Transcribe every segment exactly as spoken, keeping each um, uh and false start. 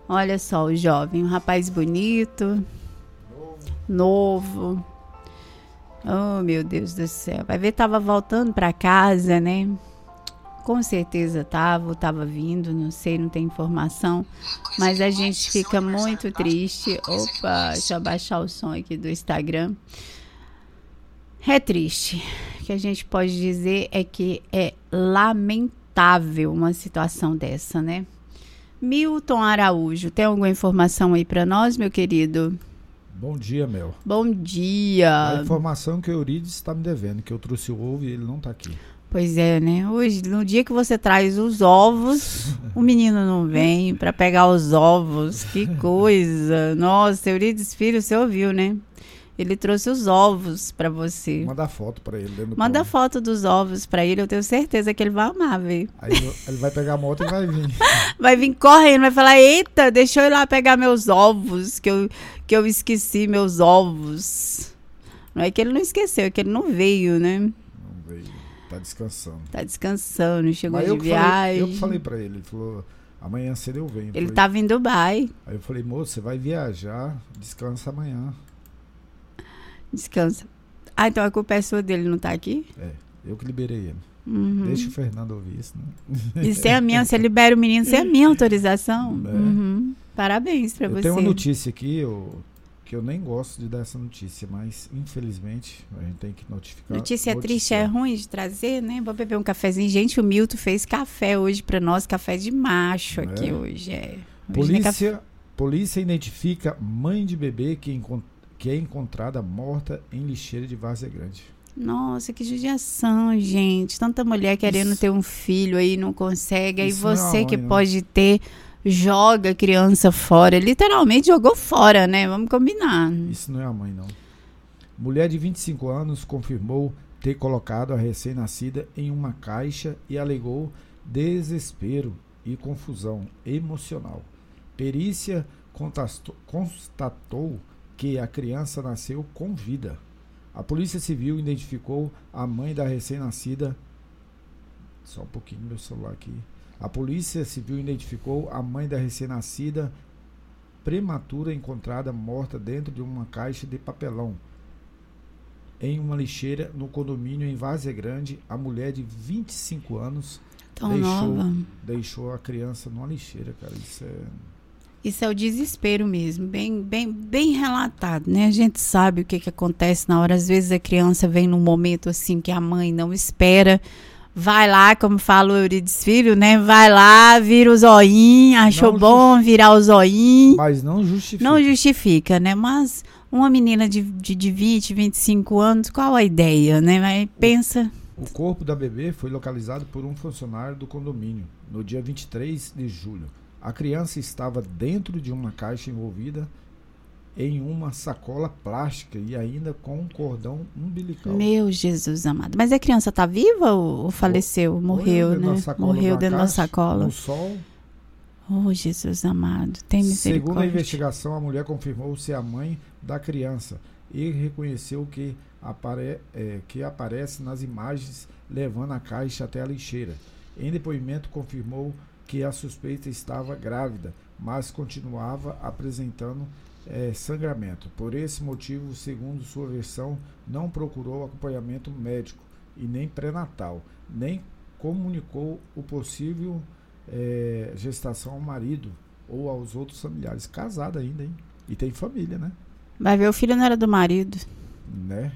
Olha só o jovem, um rapaz bonito, novo. Oh, meu Deus do céu. Vai ver, tava voltando para casa, né? Com certeza tava, tava vindo, não sei, não tem informação. Mas a gente fica muito triste. Opa, deixa eu abaixar o som aqui do Instagram. É triste. O que a gente pode dizer é que é lamentável uma situação dessa, né? Milton Araújo, tem alguma informação aí para nós, meu querido? Bom dia, Mel. Bom dia. A informação que o Euridice está me devendo, que eu trouxe o ovo e ele não está aqui. Pois é, né? Hoje, no dia que você traz os ovos, o menino não vem para pegar os ovos. Que coisa. Nossa, Euridice Filho, você ouviu, né? Ele trouxe os ovos para você. Manda foto para ele. Dentro do Manda pão. foto dos ovos para ele, eu tenho certeza que ele vai amar, velho. Aí ele vai pegar a moto e vai vir. Vai vir correndo, vai falar, eita, deixa eu ir lá pegar meus ovos, que eu, que eu esqueci meus ovos. Não é que ele não esqueceu, é que ele não veio, né? Não veio, tá descansando. Tá descansando, chegou Mas de eu viagem. Falei, eu que falei para ele, ele falou, amanhã cedo eu venho. Eu ele falei, tava em Dubai. Aí eu falei, moço, você vai viajar, descansa amanhã. Descansa. Ah, então a culpa é sua dele não tá aqui? É, eu que liberei ele. Uhum. Deixa o Fernando ouvir isso, né? E sem a minha, você libera o menino sem a minha autorização? É. Uhum. Parabéns pra eu você. Tem uma notícia aqui, eu, que eu nem gosto de dar essa notícia, mas infelizmente a gente tem que notificar. Notícia noticiar. triste, é ruim de trazer, né? Vou beber um cafezinho. Gente, o Milton fez café hoje pra nós, café de macho aqui é. hoje. É. Hoje Polícia, é café... polícia identifica mãe de bebê que, encont que é encontrada morta em lixeira de Várzea Grande. Nossa, que judiação, gente. Tanta mulher querendo Isso. ter um filho aí, não consegue. Aí Isso não é você ruim, que não. pode ter, joga a criança fora. Literalmente jogou fora, né? Vamos combinar. Isso não é a mãe, não. Mulher de vinte e cinco anos confirmou ter colocado a recém-nascida em uma caixa e alegou desespero e confusão emocional. Perícia constatou que a criança nasceu com vida. A Polícia Civil identificou a mãe da recém-nascida. Só um pouquinho meu celular aqui. A Polícia Civil identificou a mãe da recém-nascida prematura encontrada morta dentro de uma caixa de papelão em uma lixeira no condomínio em Várzea Grande. A mulher de vinte e cinco anos Tão deixou, nova. deixou a criança numa lixeira, cara. Isso é... Isso é o desespero mesmo, bem, bem, bem relatado, né? A gente sabe o que, que acontece na hora. Às vezes a criança vem num momento assim que a mãe não espera. Vai lá, como fala o Euridice Filho, né? Vai lá, vira o zoinho, achou Não bom justi- virar o zoinho. Mas não justifica. Não justifica, né? Mas uma menina de, de, de vinte, vinte e cinco anos, qual a ideia, né? Vai, pensa... O corpo da bebê foi localizado por um funcionário do condomínio no dia vinte e três de julho. A criança estava dentro de uma caixa envolvida em uma sacola plástica e ainda com um cordão umbilical. Meu Jesus amado. Mas a criança tá viva ou, ou faleceu? Morreu, dentro da né? sacola Morreu da dentro da caixa, sacola. No sol. Oh, Jesus amado. Tem misericórdia. Segundo a investigação, a mulher confirmou ser a mãe da criança e reconheceu que, apare é, que aparece nas imagens levando a caixa até a lixeira. Em depoimento, confirmou que a suspeita estava grávida, mas continuava apresentando é, sangramento. Por esse motivo, segundo sua versão, não procurou acompanhamento médico e nem pré-natal, nem comunicou o possível é, gestação ao marido ou aos outros familiares. Casada ainda, hein? E tem família, né? Vai ver, o filho não era do marido. Né?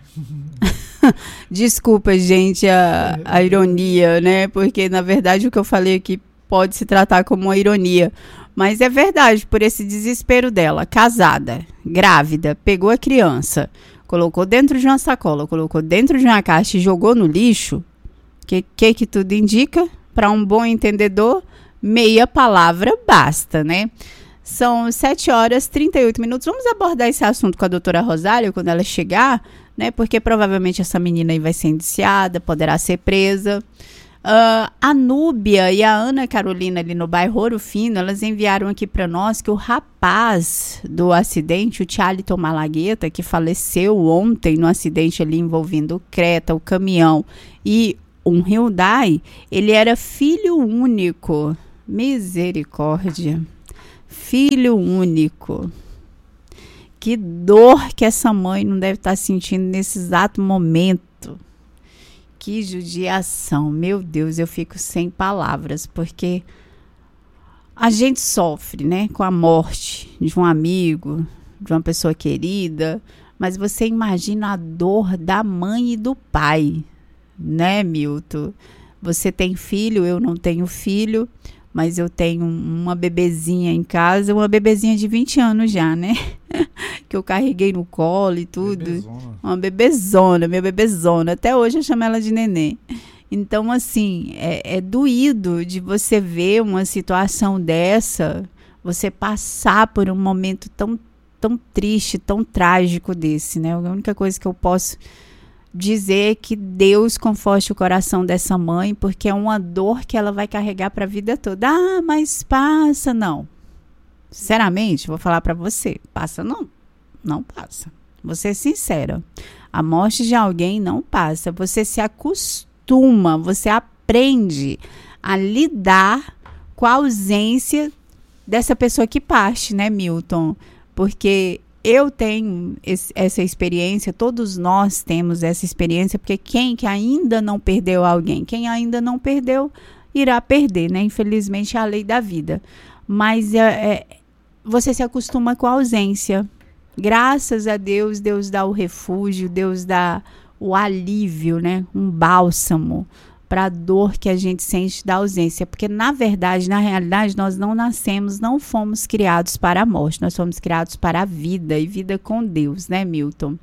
Desculpa, gente, a, a ironia, né? Porque, na verdade, o que eu falei aqui pode se tratar como uma ironia. Mas é verdade, por esse desespero dela, casada, grávida, pegou a criança, colocou dentro de uma sacola, colocou dentro de uma caixa e jogou no lixo. O que, que que tudo indica? Para um bom entendedor, meia palavra basta, né? São sete horas e trinta e oito minutos. Vamos abordar esse assunto com a doutora Rosália quando ela chegar, né? Porque provavelmente essa menina aí vai ser indiciada, poderá ser presa. Uh, a Núbia e a Ana Carolina ali no bairro Ouro Fino, elas enviaram aqui para nós que o rapaz do acidente, o Thialiton Malagueta, que faleceu ontem no acidente ali envolvendo o Creta, o caminhão e um Hyundai, ele era filho único. Misericórdia. Filho único. Que dor que essa mãe não deve estar sentindo nesse exato momento. Que judiação. Meu Deus, eu fico sem palavras, porque a gente sofre, né, com a morte de um amigo, de uma pessoa querida, mas você imagina a dor da mãe e do pai, né, Milton? Você tem filho, eu não tenho filho, mas eu tenho uma bebezinha em casa, uma bebezinha de vinte anos já, né? Que eu carreguei no colo e tudo. Bebezona. Uma bebezona, minha bebezona. Até hoje eu chamo ela de neném. Então, assim, é, é doído de você ver uma situação dessa, você passar por um momento tão, tão triste, tão trágico desse, né? A única coisa que eu posso dizer é que Deus conforte o coração dessa mãe, porque é uma dor que ela vai carregar para a vida toda. Ah, mas passa. Não. Sinceramente, vou falar para você. Passa não. Não passa. Vou ser sincera. A morte de alguém não passa. Você se acostuma, você aprende a lidar com a ausência dessa pessoa que parte, né, Milton? Porque eu tenho esse, essa experiência, todos nós temos essa experiência, porque quem que ainda não perdeu alguém? Quem ainda não perdeu, irá perder, né? Infelizmente é a lei da vida. Mas é, é, você se acostuma com a ausência. Graças a Deus, Deus dá o refúgio, Deus dá o alívio, né? Um bálsamo para a dor que a gente sente da ausência. Porque, na verdade, na realidade, nós não nascemos, não fomos criados para a morte. Nós fomos criados para a vida e vida com Deus, né, Milton?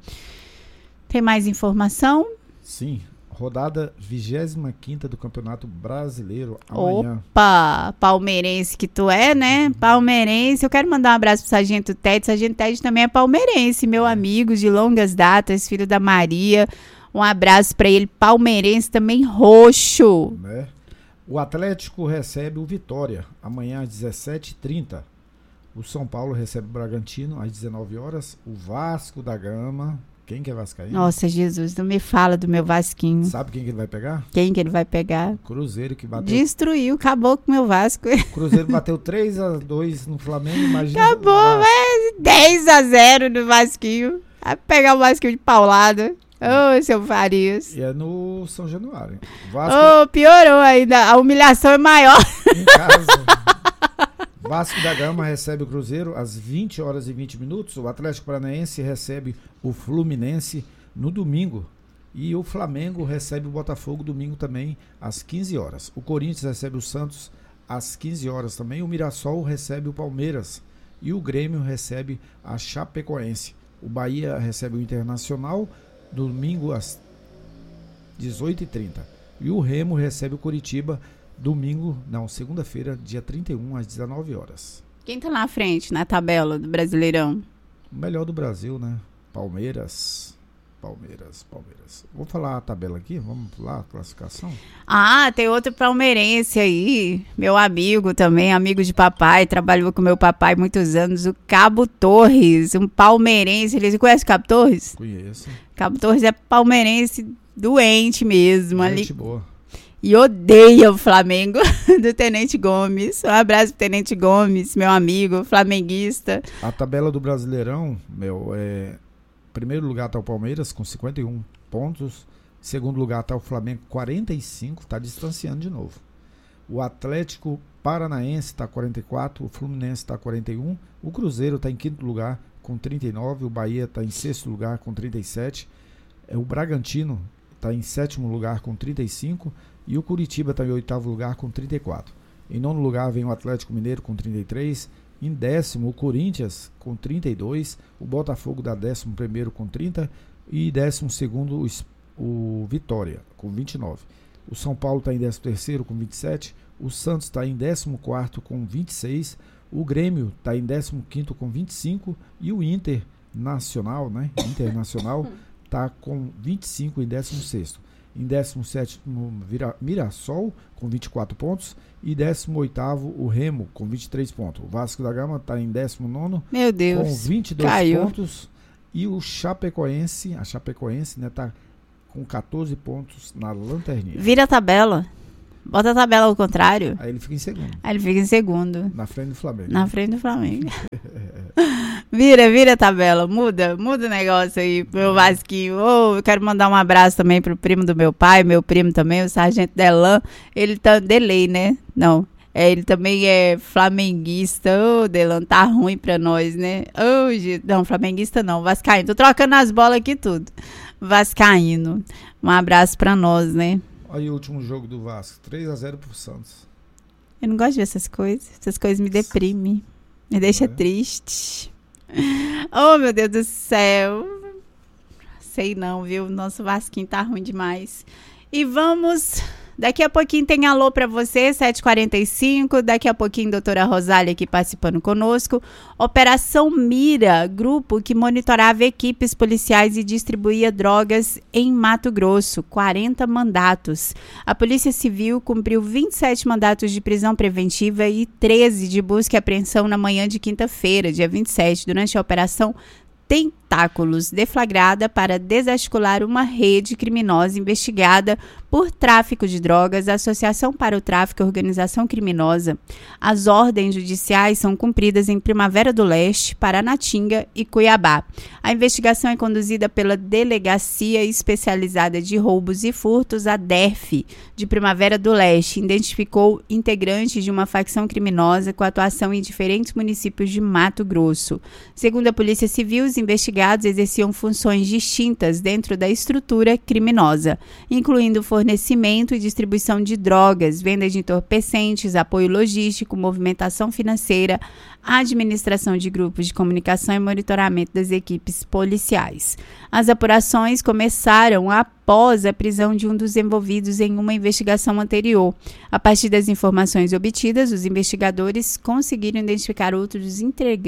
Tem mais informação? Sim. Rodada vigésima quinta do Campeonato Brasileiro amanhã. Opa! Palmeirense que tu é, né? Palmeirense. Eu quero mandar um abraço pro Sargento Ted. Sargento Ted também é palmeirense, meu amigo de longas datas, filho da Maria. Um abraço para ele, palmeirense também roxo. Né? O Atlético recebe o Vitória amanhã às dezessete e trinta. O São Paulo recebe o Bragantino às dezenove horas. O Vasco da Gama. Quem que é vascaíno? Nossa, Jesus, não me fala do meu Vasquinho. Sabe quem que ele vai pegar? Quem que ele vai pegar? O Cruzeiro que bateu. Destruiu, acabou com o meu Vasco. O Cruzeiro bateu três a dois no Flamengo, imagina. Acabou, mas dez a zero no Vasquinho. Vai pegar o Vasquinho de paulada. Ô, oh, seu Farias. E é no São Januário. Vasco... Oh, piorou ainda. A humilhação é maior. Em casa. Vasco da Gama recebe o Cruzeiro às vinte horas e vinte minutos. O Atlético Paranaense recebe o Fluminense no domingo. E o Flamengo recebe o Botafogo domingo também às quinze horas. O Corinthians recebe o Santos às quinze horas também. O Mirassol recebe o Palmeiras. E o Grêmio recebe a Chapecoense. O Bahia recebe o Internacional domingo às dezoito e trinta. E o Remo recebe o Coritiba domingo, não, segunda-feira, dia trinta e um, às dezenove horas. Quem tá na frente na tabela do Brasileirão? O melhor do Brasil, né? Palmeiras. Palmeiras, Palmeiras. Vou falar a tabela aqui, vamos lá, a classificação. Ah, tem outro palmeirense aí, meu amigo também, amigo de papai, trabalhou com meu papai muitos anos, o Cabo Torres, um palmeirense. Você conhece o Cabo Torres? Conheço. Cabo Torres é palmeirense doente mesmo. Gente ali. boa. E odeia o Flamengo do Tenente Gomes. Um abraço pro Tenente Gomes, meu amigo, flamenguista. A tabela do Brasileirão, meu, é... Em primeiro lugar está o Palmeiras com cinquenta e um pontos. Em segundo lugar está o Flamengo com quarenta e cinco, está distanciando de novo. O Atlético Paranaense está com quarenta e quatro, o Fluminense está com quarenta e um, o Cruzeiro está em quinto lugar com trinta e nove, o Bahia está em sexto lugar com trinta e sete, o Bragantino está em sétimo lugar com trinta e cinco e o Curitiba está em oitavo lugar com trinta e quatro. Em nono lugar vem o Atlético Mineiro com trinta e três. Em décimo, o Corinthians com trinta e dois, o Botafogo dá décimo primeiro com trinta e décimo segundo o, o Vitória com vinte e nove. O São Paulo está em décimo terceiro com vinte e sete, o Santos está em décimo quarto com vinte e seis, o Grêmio está em décimo quinto com vinte e cinco e o Internacional, né? Internacional está com vinte e cinco em décimo sexto. Em décimo sétimo, Mirassol, com vinte e quatro pontos. E décimo oitavo, o Remo, com vinte e três pontos. O Vasco da Gama está em décimo nono, Meu Deus, com vinte e dois caiu. pontos. E o Chapecoense, a Chapecoense, né, tá com catorze pontos na lanterninha. Vira a tabela. Bota a tabela ao contrário. Aí ele fica em segundo. Aí ele fica em segundo. Na frente do Flamengo. Na frente do Flamengo. Vira, vira a tabela. Muda, muda o negócio aí pro meu Vasquinho. Oh, eu quero mandar um abraço também pro primo do meu pai, meu primo também, o Sargento Delan. Ele tá... Delay, né? Não. É, ele também é flamenguista. Ô, oh, Delan, tá ruim pra nós, né? Oh, não, flamenguista não. Vascaíno. Tô trocando as bolas aqui tudo. Vascaíno. Um abraço pra nós, né? Aí o último jogo do Vasco, três a zero pro Santos. Eu não gosto de ver essas coisas. Essas coisas me deprimem. Me deixa é. triste. Oh, meu Deus do céu. Sei não, viu? Nosso Vasquinho tá ruim demais. E vamos... Daqui a pouquinho tem alô para você, sete e quarenta e cinco. Daqui a pouquinho, doutora Rosália aqui participando conosco. Operação Mira, grupo que monitorava equipes policiais e distribuía drogas em Mato Grosso. quarenta mandatos. A Polícia Civil cumpriu vinte e sete mandatos de prisão preventiva e treze de busca e apreensão na manhã de quinta-feira, dia vinte e sete, durante a Operação Tentáculos, deflagrada para desarticular uma rede criminosa investigada por tráfico de drogas, associação para o tráfico e organização criminosa. As ordens judiciais são cumpridas em Primavera do Leste, Paranatinga e Cuiabá. A investigação é conduzida pela Delegacia Especializada de Roubos e Furtos, a D E R F, de Primavera do Leste. Identificou integrantes de uma facção criminosa com atuação em diferentes municípios de Mato Grosso. Segundo a Polícia Civil, os investigados exerciam funções distintas dentro da estrutura criminosa, incluindo fornecimento e distribuição de drogas, venda de entorpecentes, apoio logístico, movimentação financeira, administração de grupos de comunicação e monitoramento das equipes policiais. As apurações começaram após a prisão de um dos envolvidos em uma investigação anterior. A partir das informações obtidas, os investigadores conseguiram identificar outros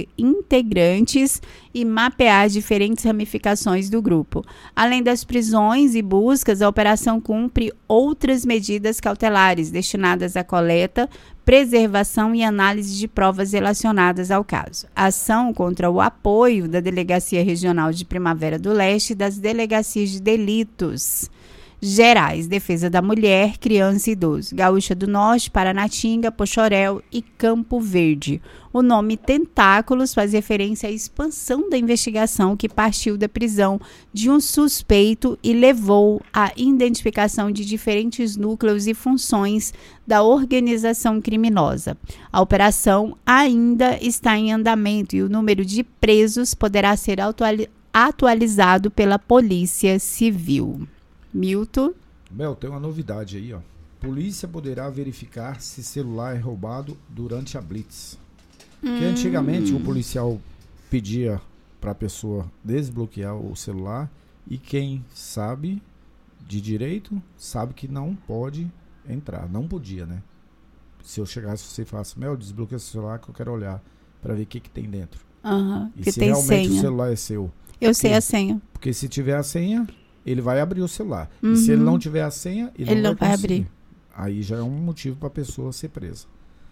integrantes e mapear diferentes ramificações do grupo. Além das prisões e buscas, a operação cumpre outras medidas cautelares destinadas à coleta, preservação e análise de provas relacionadas ao caso. A ação contra o apoio da Delegacia Regional de Primavera do Leste e das Delegacias de Delitos Gerais, Defesa da Mulher, Criança e Idoso, Gaúcha do Norte, Paranatinga, Poxoréu e Campo Verde. O nome Tentáculos faz referência à expansão da investigação que partiu da prisão de um suspeito e levou à identificação de diferentes núcleos e funções da organização criminosa. A operação ainda está em andamento e o número de presos poderá ser atuali- atualizado pela Polícia Civil. Milton. Mel, tem uma novidade aí, ó. Polícia poderá verificar se celular é roubado durante a blitz. Hum. Que antigamente o policial pedia para a pessoa desbloquear o celular e quem sabe de direito sabe que não pode entrar. Não podia, né? Se eu chegasse você e falasse, Mel, desbloqueia o celular que eu quero olhar para ver o que, que tem dentro. Uhum, e que se tem realmente senha. O celular é seu. Eu sei a senha. Porque se tiver a senha, ele vai abrir o celular. Uhum. E se ele não tiver a senha, ele, ele não vai, vai vai abrir. Aí já é um motivo para a pessoa ser presa.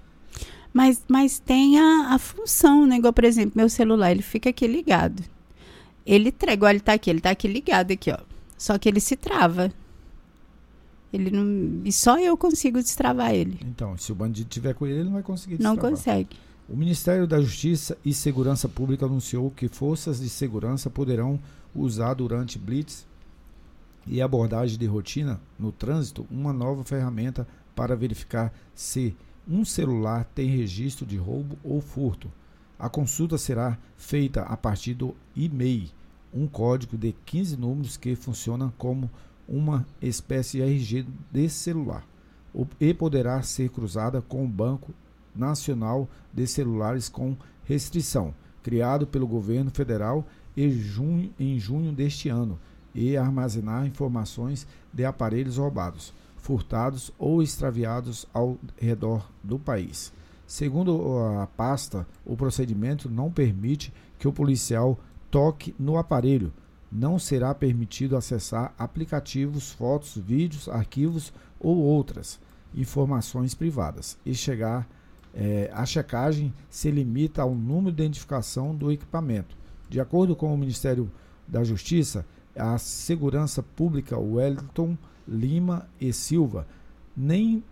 Mas, mas tem a, a função, né? Igual, por exemplo, meu celular, ele fica aqui ligado. Ele entrega, olha, ele tá aqui, ele tá aqui ligado aqui, ó. Só que ele se trava. Ele não, e só eu consigo destravar ele. Então, se o bandido tiver com ele, ele não vai conseguir não destravar. Não consegue. O Ministério da Justiça e Segurança Pública anunciou que forças de segurança poderão usar durante blitz e abordagem de rotina no trânsito uma nova ferramenta para verificar se um celular tem registro de roubo ou furto. A consulta será feita a partir do e-mail, um código de quinze números que funciona como uma espécie de R G de celular e poderá ser cruzada com o Banco Nacional de Celulares com Restrição, criado pelo governo federal em junho, em junho deste ano, e armazenar informações de aparelhos roubados, furtados ou extraviados ao redor do país. Segundo a pasta, o procedimento não permite que o policial toque no aparelho. Não será permitido acessar aplicativos, fotos, vídeos, arquivos ou outras informações privadas. E chegar, é, a checagem se limita ao número de identificação do equipamento. De acordo com o Ministério da Justiça, a Segurança Pública Wellington Lima e Silva, nem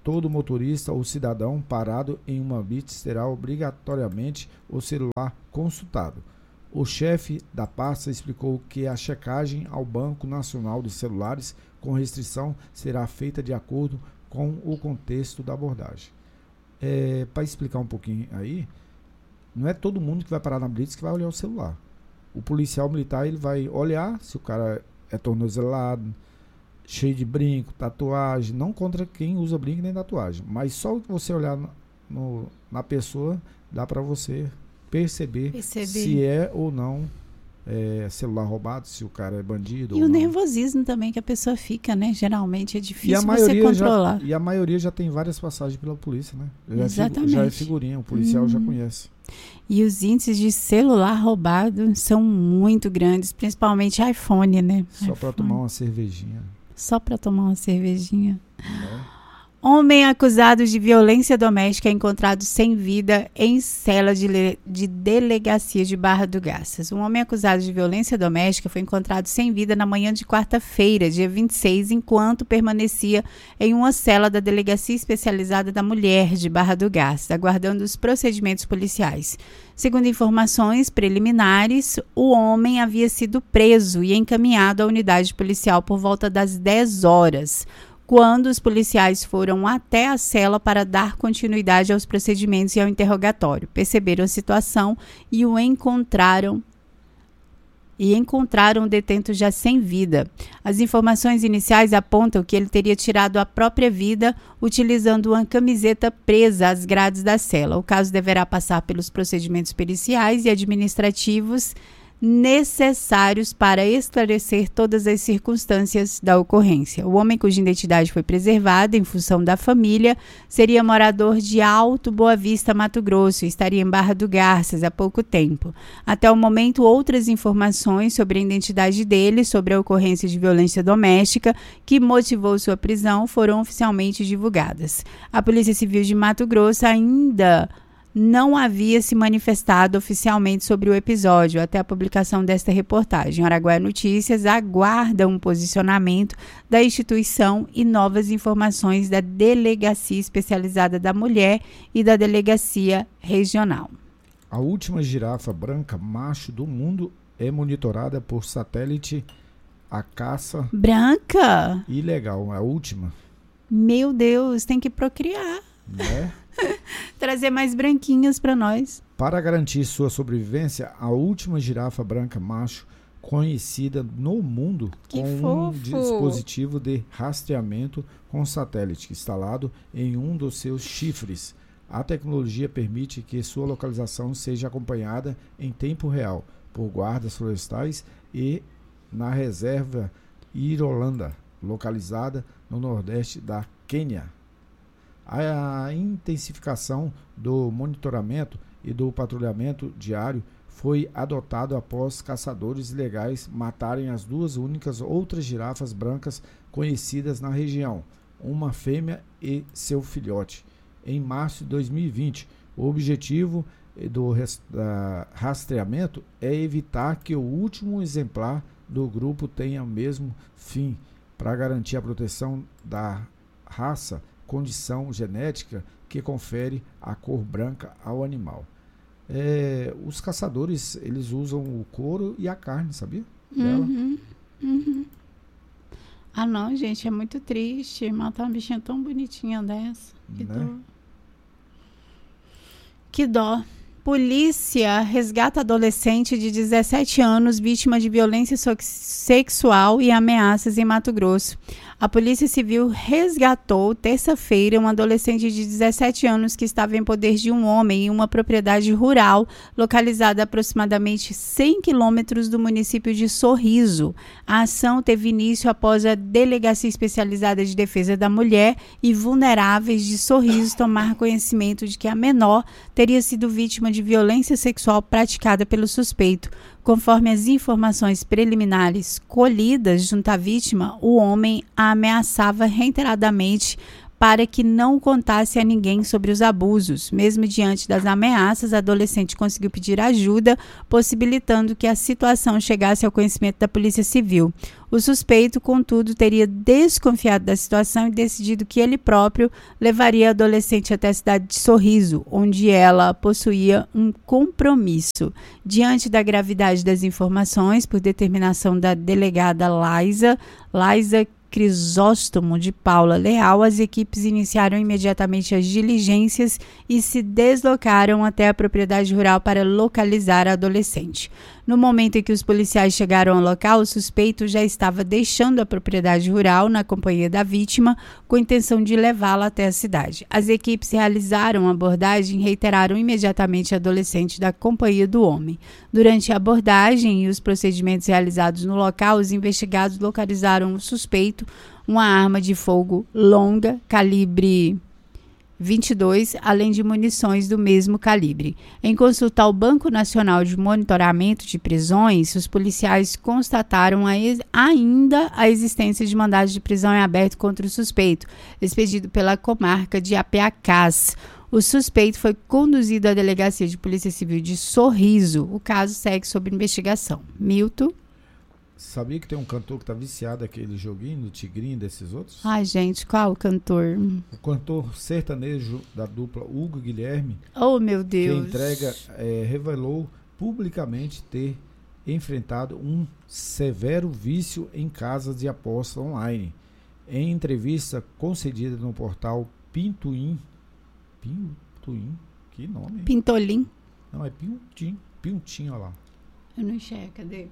todo motorista ou cidadão parado em uma blitz terá obrigatoriamente o celular consultado. O chefe da pasta explicou que a checagem ao Banco Nacional de Celulares com restrição será feita de acordo com o contexto da abordagem. É, para explicar um pouquinho aí, não é todo mundo que vai parar na blitz que vai olhar o celular. O policial militar ele vai olhar se o cara é tornozelado, cheio de brinco, tatuagem, não contra quem usa brinco nem tatuagem, mas só você olhar no, no, na pessoa dá para você perceber, perceber se é ou não é, celular roubado, se o cara é bandido. E ou o não. nervosismo também que a pessoa fica, né? Geralmente é difícil e a você maioria controlar. Já, e a maioria já tem várias passagens pela polícia, né? Já Exatamente. É, já é figurinha, o policial hum. já conhece. E os índices de celular roubado são muito grandes, principalmente iPhone, né? Só para tomar uma cervejinha. Só para tomar uma cervejinha. É. Homem acusado de violência doméstica é encontrado sem vida em cela de, le- de delegacia de Barra do Garças. Um homem acusado de violência doméstica foi encontrado sem vida na manhã de quarta-feira, dia vinte e seis, enquanto permanecia em uma cela da Delegacia Especializada da Mulher de Barra do Garças, aguardando os procedimentos policiais. Segundo informações preliminares, o homem havia sido preso e encaminhado à unidade policial por volta das dez horas. Quando os policiais foram até a cela para dar continuidade aos procedimentos e ao interrogatório, perceberam a situação e o encontraram e encontraram o detento já sem vida. As informações iniciais apontam que ele teria tirado a própria vida utilizando uma camiseta presa às grades da cela. O caso deverá passar pelos procedimentos periciais e administrativos necessários para esclarecer todas as circunstâncias da ocorrência. O homem, cuja identidade foi preservada em função da família, seria morador de Alto Boa Vista, Mato Grosso, e estaria em Barra do Garças há pouco tempo. Até o momento, outras informações sobre a identidade dele, sobre a ocorrência de violência doméstica que motivou sua prisão, foram oficialmente divulgadas. A Polícia Civil de Mato Grosso ainda não havia se manifestado oficialmente sobre o episódio até a publicação desta reportagem. Araguaia Notícias aguarda um posicionamento da instituição e novas informações da Delegacia Especializada da Mulher e da Delegacia Regional. A última girafa branca macho do mundo é monitorada por satélite a caça... Branca? Ilegal, a última. Meu Deus, tem que procriar. Né? Trazer mais branquinhas para nós. Para garantir sua sobrevivência, a última girafa branca macho conhecida no mundo que com fofo. um dispositivo de rastreamento com satélite instalado em um dos seus chifres. A tecnologia permite que sua localização seja acompanhada em tempo real por guardas florestais e na reserva Irolanda, localizada no nordeste da Quênia. A intensificação do monitoramento e do patrulhamento diário foi adotado após caçadores ilegais matarem as duas únicas outras girafas brancas conhecidas na região, uma fêmea e seu filhote, em março de dois mil e vinte. O objetivo do rastreamento é evitar que o último exemplar do grupo tenha o mesmo fim, para garantir a proteção da raça, condição genética que confere a cor branca ao animal. É, os caçadores, eles usam o couro e a carne, sabia? Uhum, uhum. Ah não, gente, é muito triste matar uma bichinha tão bonitinha dessa. Que né? dó. Que dó. Polícia resgata adolescente de dezessete anos vítima de violência so- sexual e ameaças em Mato Grosso. A Polícia Civil resgatou, terça-feira, um adolescente de dezessete anos que estava em poder de um homem em uma propriedade rural localizada a aproximadamente cem quilômetros do município de Sorriso. A ação teve início após a Delegacia Especializada de Defesa da Mulher e Vulneráveis de Sorriso tomar conhecimento de que a menor teria sido vítima de violência sexual praticada pelo suspeito. Conforme as informações preliminares colhidas junto à vítima, o homem a ameaçava reiteradamente para que não contasse a ninguém sobre os abusos. Mesmo diante das ameaças, a adolescente conseguiu pedir ajuda, possibilitando que a situação chegasse ao conhecimento da Polícia Civil. O suspeito, contudo, teria desconfiado da situação e decidido que ele próprio levaria a adolescente até a cidade de Sorriso, onde ela possuía um compromisso. Diante da gravidade das informações, por determinação da delegada Laisa, Laisa Crisóstomo de Paula Leal, as equipes iniciaram imediatamente as diligências e se deslocaram até a propriedade rural para localizar a adolescente. No momento em que os policiais chegaram ao local, o suspeito já estava deixando a propriedade rural na companhia da vítima, com a intenção de levá-la até a cidade. As equipes realizaram a abordagem e reiteraram imediatamente a adolescente da companhia do homem. Durante a abordagem e os procedimentos realizados no local, os investigados localizaram o suspeito, uma arma de fogo longa, calibre vinte e dois, além de munições do mesmo calibre. Em consulta ao Banco Nacional de Monitoramento de Prisões, os policiais constataram a ex- ainda a existência de mandado de prisão em aberto contra o suspeito, expedido pela comarca de Apiacás. O suspeito foi conduzido à Delegacia de Polícia Civil de Sorriso. O caso segue sob investigação. Milton? Sabia que tem um cantor que tá viciado aquele joguinho do Tigrinho desses outros? Ai, gente, qual o cantor? O cantor sertanejo da dupla Hugo Guilherme, Oh, meu que Deus. entrega, é, revelou publicamente ter enfrentado um severo vício em casas de aposta online. Em entrevista concedida no portal Pintuim, Pintuim, que nome? hein? Pintolim. Não, é Pintim, Pintim, olha lá. Eu não enxergo, cadê?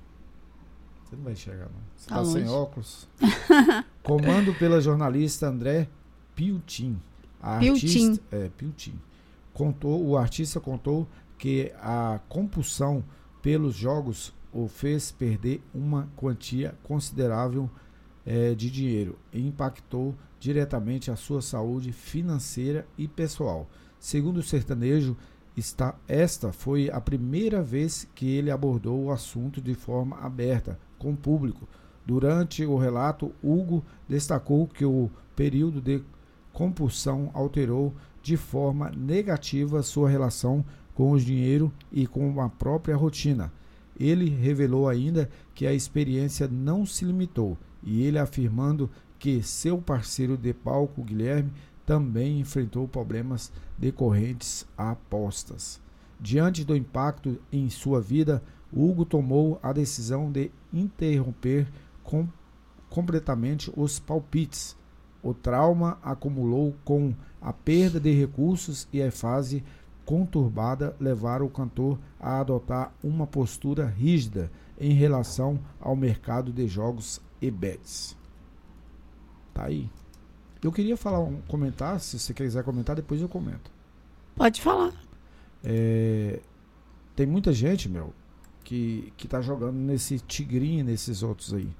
Você não vai enxergar, não. Você Tá tá sem longe. óculos. Comando pela jornalista André Piltin. A Piltin. artista, é, Piltin. Contou, o artista contou que a compulsão pelos jogos o fez perder uma quantia considerável é, de dinheiro e impactou diretamente a sua saúde financeira e pessoal. Segundo o sertanejo, Está, esta foi a primeira vez que ele abordou o assunto de forma aberta, com o público. Durante o relato, Hugo destacou que o período de compulsão alterou de forma negativa sua relação com o dinheiro e com a própria rotina. Ele revelou ainda que a experiência não se limitou, e ele afirmando que seu parceiro de palco, Guilherme, também enfrentou problemas decorrentes a apostas. Diante do impacto em sua vida, Hugo tomou a decisão de interromper com, completamente os palpites. O trauma acumulou com a perda de recursos e a fase conturbada levaram o cantor a adotar uma postura rígida em relação ao mercado de jogos e bets. Tá aí. Eu queria falar um comentar, se você quiser comentar, depois eu comento. Pode falar. É, tem muita gente, meu, que, que tá jogando nesse tigrinho, nesses outros aí.